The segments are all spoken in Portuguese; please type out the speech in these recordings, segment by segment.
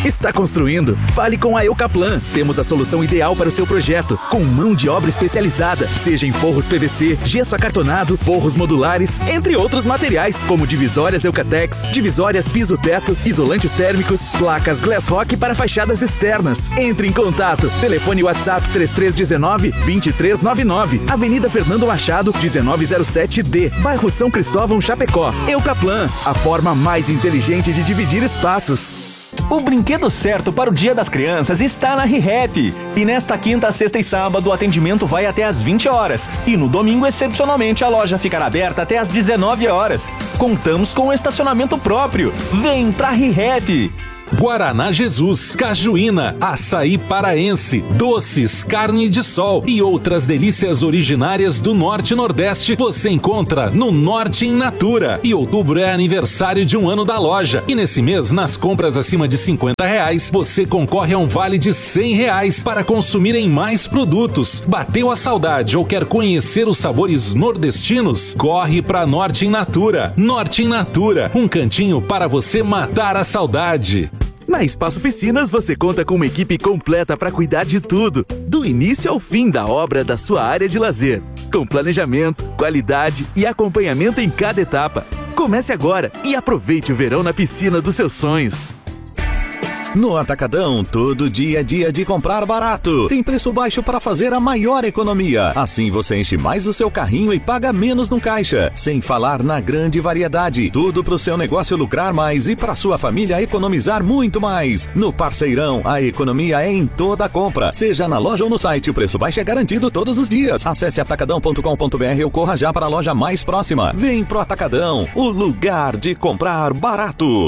Está construindo? Fale com a Eucaplan. Temos a solução ideal para o seu projeto, com mão de obra especializada, seja em forros PVC, gesso acartonado, forros modulares, entre outros materiais, como divisórias Eucatex, divisórias piso-teto, isolantes térmicos, placas Glassrock para fachadas externas. Entre em contato. Telefone WhatsApp 3319-2399, Avenida Fernando Machado, 1907D, bairro São Cristóvão, Chapecó. Eucaplan, a forma mais inteligente de dividir espaços. O brinquedo certo para o Dia das Crianças está na ReHap. E nesta quinta, sexta e sábado o atendimento vai até às 20 horas. E no domingo, excepcionalmente, a loja ficará aberta até às 19 horas. Contamos com um estacionamento próprio. Vem pra ReHap! Guaraná Jesus, cajuína, açaí paraense, doces, carne de sol e outras delícias originárias do Norte e Nordeste você encontra no Norte in Natura. E outubro é aniversário de um ano da loja. E nesse mês, nas compras acima de R$50, você concorre a um vale de R$100 para consumir em mais produtos. Bateu a saudade ou quer conhecer os sabores nordestinos? Corre pra Norte in Natura. Norte in Natura, um cantinho para você matar a saudade. Na Espaço Piscinas você conta com uma equipe completa para cuidar de tudo, do início ao fim da obra da sua área de lazer, com planejamento, qualidade e acompanhamento em cada etapa. Comece agora e aproveite o verão na piscina dos seus sonhos. No Atacadão, todo dia é dia de comprar barato. Tem preço baixo para fazer a maior economia. Assim você enche mais o seu carrinho e paga menos no caixa. Sem falar na grande variedade. Tudo para o seu negócio lucrar mais e para sua família economizar muito mais. No Parceirão, a economia é em toda a compra. Seja na loja ou no site, o preço baixo é garantido todos os dias. Acesse atacadão.com.br ou corra já para a loja mais próxima. Vem pro Atacadão, o lugar de comprar barato.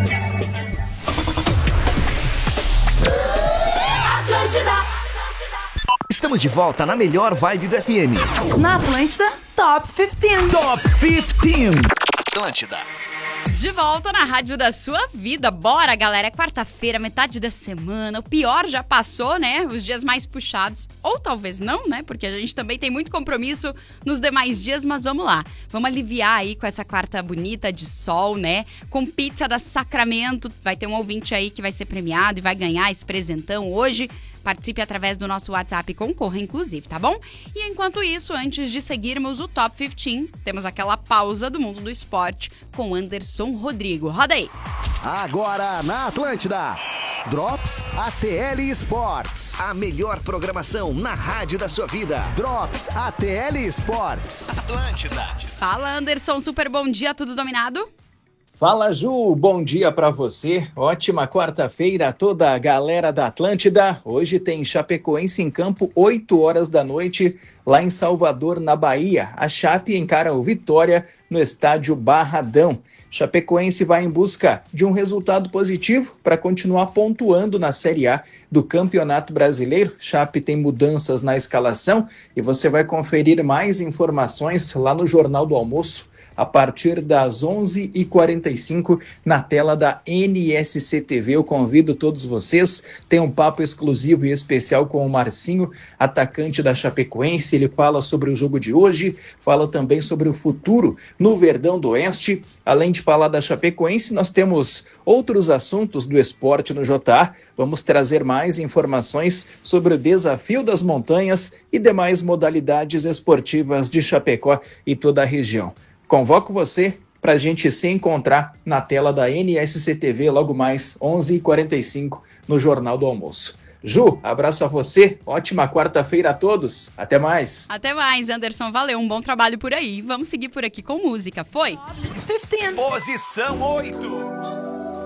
Estamos de volta na melhor vibe do FM. Na Atlântida, Top 15. Top 15. Atlântida. De volta na rádio da sua vida. Bora, galera. É quarta-feira, metade da semana. O pior já passou, né? Os dias mais puxados. Ou talvez não, né? Porque a gente também tem muito compromisso nos demais dias. Mas vamos lá. Vamos aliviar aí com essa quarta bonita de sol, né? Com pizza da Sacramento. Vai ter um ouvinte aí que vai ser premiado e vai ganhar esse presentão hoje. Participe através do nosso WhatsApp e concorra, inclusive, tá bom? E enquanto isso, antes de seguirmos o Top 15, temos aquela pausa do mundo do esporte com Anderson Rodrigo. Roda aí! Agora na Atlântida, Drops ATL Sports. A melhor programação na rádio da sua vida. Drops ATL Sports. Atlântida. Fala, Anderson. Super bom dia. Tudo dominado? Fala, Ju, bom dia para você. Ótima quarta-feira a toda a galera da Atlântida. Hoje tem Chapecoense em campo, 8 horas da noite, lá em Salvador, na Bahia. A Chape encara o Vitória no estádio Barradão. Chapecoense vai em busca de um resultado positivo para continuar pontuando na Série A do Campeonato Brasileiro. Chape tem mudanças na escalação e você vai conferir mais informações lá no Jornal do Almoço, a partir das 11h45 na tela da NSC TV. Eu convido todos vocês, tem um papo exclusivo e especial com o Marcinho, atacante da Chapecoense. Ele fala sobre o jogo de hoje, fala também sobre o futuro no Verdão do Oeste. Além de falar da Chapecoense, nós temos outros assuntos do esporte no JA. Vamos trazer mais informações sobre o desafio das montanhas e demais modalidades esportivas de Chapecó e toda a região. Convoco você para a gente se encontrar na tela da NSC TV logo mais 11h45 no Jornal do Almoço. Ju, abraço a você, ótima quarta-feira a todos, até mais. Até mais, Anderson, valeu, um bom trabalho por aí. Vamos seguir por aqui com música, foi? 15. Posição 8.